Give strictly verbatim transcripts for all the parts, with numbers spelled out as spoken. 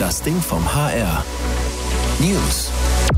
Das Ding vom H R. News.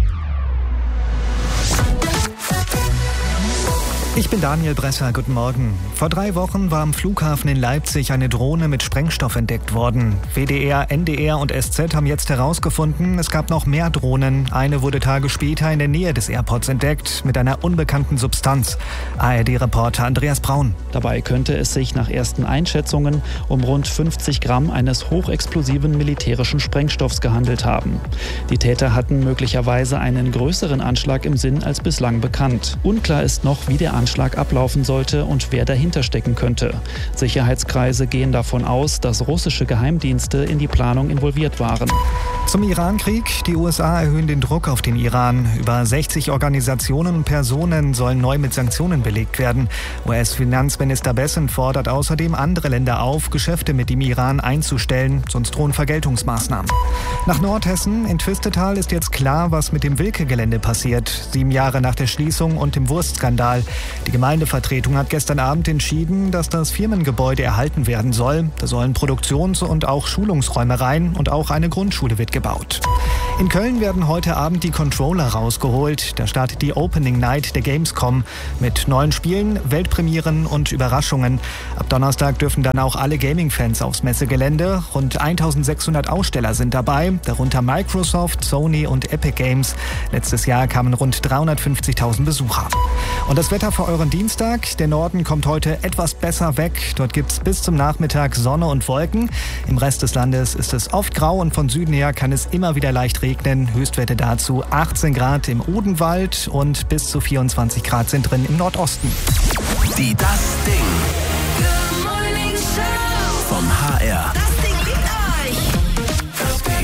Ich bin Daniel Bresser, guten Morgen. Vor drei Wochen war am Flughafen in Leipzig eine Drohne mit Sprengstoff entdeckt worden. W D R, N D R und S Z haben jetzt herausgefunden, es gab noch mehr Drohnen. Eine wurde Tage später in der Nähe des Airports entdeckt, mit einer unbekannten Substanz. A R D-Reporter Andreas Braun. Dabei könnte es sich nach ersten Einschätzungen um rund fünfzig Gramm eines hochexplosiven militärischen Sprengstoffs gehandelt haben. Die Täter hatten möglicherweise einen größeren Anschlag im Sinn als bislang bekannt. Unklar ist noch, wie der Anschlag ablaufen sollte und wer dahinter stecken könnte. Sicherheitskreise gehen davon aus, dass russische Geheimdienste in die Planung involviert waren. Zum Irankrieg. Die U S A erhöhen den Druck auf den Iran. Über sechzig Organisationen und Personen sollen neu mit Sanktionen belegt werden. U S-Finanzminister Bessent fordert außerdem andere Länder auf, Geschäfte mit dem Iran einzustellen, sonst drohen Vergeltungsmaßnahmen. Nach Nordhessen, in Twistetal, ist jetzt klar, was mit dem Wilke-Gelände passiert. Sieben Jahre nach der Schließung und dem Wurstskandal. Die Gemeindevertretung hat gestern Abend entschieden, dass das Firmengebäude erhalten werden soll. Da sollen Produktions- und auch Schulungsräume rein und auch eine Grundschule wird gebaut. In Köln werden heute Abend die Controller rausgeholt. Da startet die Opening Night der Gamescom mit neuen Spielen, Weltpremieren und Überraschungen. Ab Donnerstag dürfen dann auch alle Gaming-Fans aufs Messegelände. Rund eintausendsechshundert Aussteller sind dabei, darunter Microsoft, Sony und Epic Games. Letztes Jahr kamen rund dreihundertfünfzigtausend Besucher. Und das Wetter für euren Dienstag. Der Norden kommt heute etwas besser weg. Dort gibt es bis zum Nachmittag Sonne und Wolken. Im Rest des Landes ist es oft grau und von Süden her kann es immer wieder leicht regnen. Höchstwerte dazu achtzehn Grad im Odenwald und bis zu vierundzwanzig Grad sind drin im Nordosten. Die Das Ding. Good Morning Show. Vom H R. Das Ding liegt euch. Das Ding.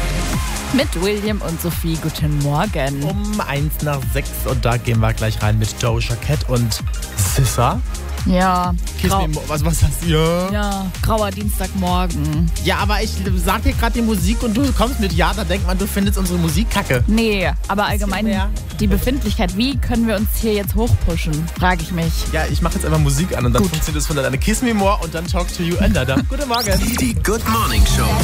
Mit William und Sophie, guten Morgen. Um eins nach sechs und da gehen wir gleich rein mit Doja Cat und Sissa. Ja, Kiss grau, me, was, was hast du? Ja. ja, grauer Dienstagmorgen. Ja, aber ich sag dir gerade die Musik und du kommst mit Ja, da denkt man, du findest unsere Musik kacke. Nee, aber allgemein mehr? die Befindlichkeit, wie können wir uns hier jetzt hochpushen, frage ich mich. Ja, ich mache jetzt einfach Musik an und dann Gut. funktioniert es von alleine. Kiss me more und dann Talk to you another. Guten Morgen. Die Good Morning Show.